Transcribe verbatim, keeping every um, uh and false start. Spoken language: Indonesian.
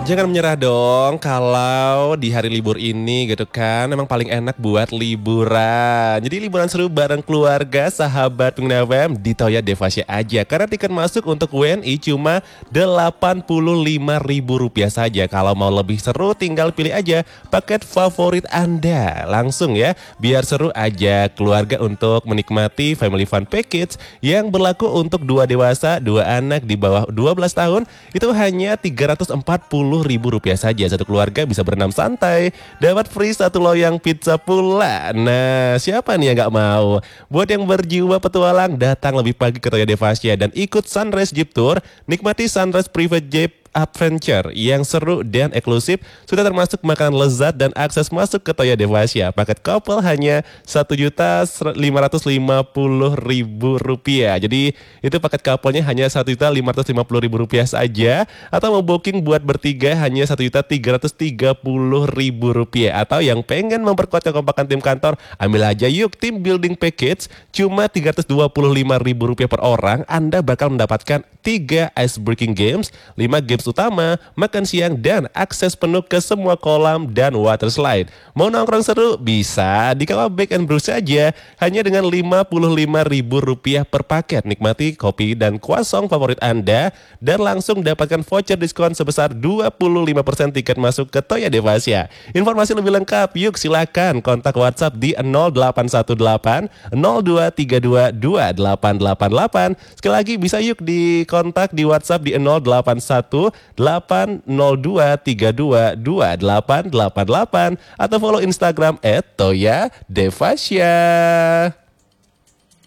Jangan menyerah dong kalau di hari libur ini gitu kan memang paling enak buat liburan. Jadi liburan seru bareng keluarga, sahabat pengguna W M di Toya Devasya aja. Karena tiket masuk untuk W N I cuma delapan puluh lima ribu rupiah saja. Kalau mau lebih seru tinggal pilih aja paket favorit Anda. Langsung ya, biar seru aja keluarga untuk menikmati Family Fun Package yang berlaku untuk dua dewasa, dua anak di bawah dua belas tahun itu hanya tiga ratus empat puluh ribu rupiah saja. Satu keluarga bisa berenam santai, dapat free satu loyang pizza pula. Nah, siapa nih yang gak mau? Buat yang berjiwa petualang, datang lebih pagi ke Toya Devasya dan ikut Sunrise Jeep Tour. Nikmati Sunrise Private Jeep Adventure yang seru dan eksklusif, sudah termasuk makanan lezat dan akses masuk ke Toya Devasya. Paket couple hanya satu juta lima ratus lima puluh ribu rupiah. Jadi itu paket couple-nya hanya satu juta lima ratus lima puluh ribu rupiah saja. Atau mau booking buat bertiga hanya satu juta tiga ratus tiga puluh ribu rupiah. Atau yang pengen memperkuat kekompakan tim kantor, ambil aja yuk tim building package cuma tiga ratus dua puluh lima ribu rupiah per orang. Anda bakal mendapatkan tiga ice breaking games, lima games utama, makan siang, dan akses penuh ke semua kolam dan water slide. Mau nongkrong seru? Bisa di Kawah Bake and Brew saja, hanya dengan lima puluh lima ribu rupiah per paket. Nikmati kopi dan croissant favorit Anda dan langsung dapatkan voucher diskon sebesar dua puluh lima persen tiket masuk ke Toya Devasya. Informasi lebih lengkap, yuk silakan kontak WhatsApp di nol delapan satu delapan nol dua tiga dua dua delapan delapan delapan. Sekali lagi bisa yuk di kontak di WhatsApp di nol delapan satu delapan nol dua tiga dua dua delapan delapan delapan atau follow Instagram et toya devasya.